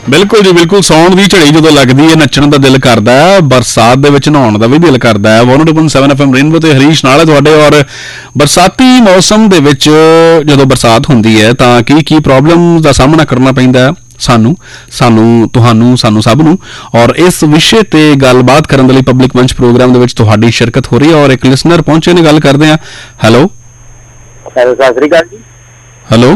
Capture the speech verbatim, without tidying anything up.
ਬਿਲਕੁਲ ਜੀ ਬਿਲਕੁਲ। ਸੌਣ ਦੀ ਝੜੀ ਜਦੋਂ ਲੱਗਦੀ ਹੈ ਨੱਚਣ ਦਾ ਦਿਲ ਕਰਦਾ ਹੈ, ਬਰਸਾਤ ਦੇ ਵਿੱਚ ਨਹਾਉਣ ਦਾ ਵੀ ਦਿਲ ਕਰਦਾ ਹੈ। ਇੱਕ ਸੌ ਦੋ ਪੁਆਇੰਟ ਸੱਤ ਐਫ ਐਮ ਰੇਨਬੋ ਤੇ ਹਰੀਸ਼ ਨਾਲ ਹੈ ਤੁਹਾਡੇ। ਔਰ ਬਰਸਾਤੀ ਮੌਸਮ ਦੇ ਵਿੱਚ ਜਦੋਂ ਬਰਸਾਤ ਹੁੰਦੀ ਹੈ ਤਾਂ ਕੀ ਕੀ ਪ੍ਰੋਬਲਮ ਦਾ ਸਾਹਮਣਾ ਕਰਨਾ ਪੈਂਦਾ ਹੈ ਸਾਨੂੰ ਸਾਨੂੰ ਤੁਹਾਨੂੰ ਸਾਨੂੰ ਸਭ ਨੂੰ। ਔਰ ਇਸ ਵਿਸ਼ੇ ਤੇ ਗੱਲਬਾਤ ਕਰਨ ਦੇ ਲਈ ਪਬਲਿਕ ਮੰਚ ਪ੍ਰੋਗਰਾਮ ਦੇ ਵਿੱਚ ਤੁਹਾਡੀ ਸ਼ਿਰਕਤ ਹੋ ਰਹੀ ਹੈ। ਔਰ ਇੱਕ ਲਿਸਨਰ ਪਹੁੰਚੇ ਨੇ, ਗੱਲ ਕਰਦੇ ਹਾਂ। ਹੈਲੋ ਸਤਿ ਸ੍ਰੀ ਅਕਾਲ ਜੀ। ਹੈਲੋ